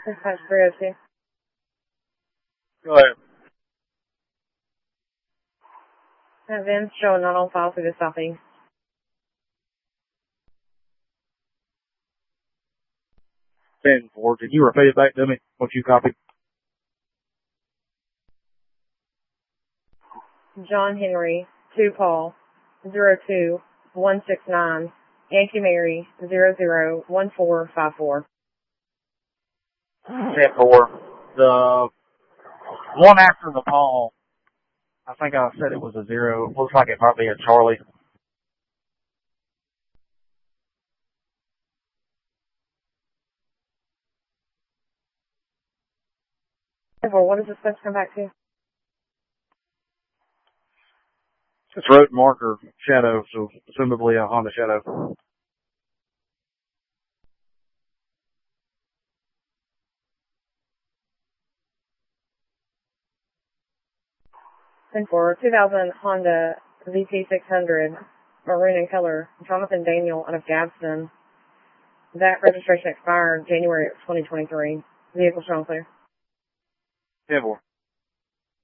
Dispatch 302. Go ahead. Vince showing not on file through the southeast. 10-4. Can you repeat it back to me? What you copied? John Henry, 2 Paul, 02169, Yankee Mary, 001454. 10-4. The one after the Paul, I think I said it was a 0. Looks like it might be a Charlie. What is it supposed to come back to? It's road marker Shadow, so presumably a Honda Shadow. For 2000 Honda VT600, maroon in color, Jonathan Daniel out of Gadsden. That registration expired January of 2023. Vehicle shown clear. 10-4.